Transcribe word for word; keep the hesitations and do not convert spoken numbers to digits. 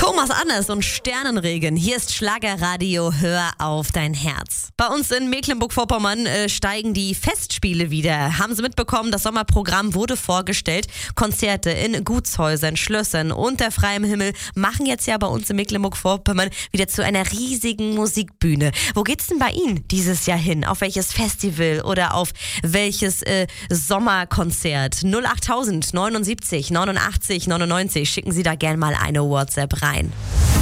Thomas Anders und Sternenregen. Hier ist Schlagerradio, hör auf dein Herz. Bei uns in Mecklenburg-Vorpommern äh, steigen die Festspiele wieder. Haben Sie mitbekommen, das Sommerprogramm wurde vorgestellt. Konzerte in Gutshäusern, Schlössern unter freiem Himmel machen jetzt ja bei uns in Mecklenburg-Vorpommern wieder zu einer riesigen Musikbühne. Wo geht's denn bei Ihnen dieses Jahr hin? Auf welches Festival oder auf welches äh, Sommerkonzert? null acht tausend neunundsiebzig neunundachtzig neunundneunzig. Schicken Sie da gerne mal eine WhatsApp rein.